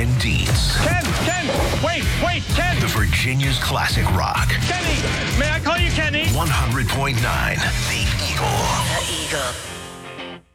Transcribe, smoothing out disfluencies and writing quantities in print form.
Ken Dietz. Ken, wait, Ken. The Virginia's classic rock. Kenny, may I call you Kenny? 100.9, The Eagle. The Eagle.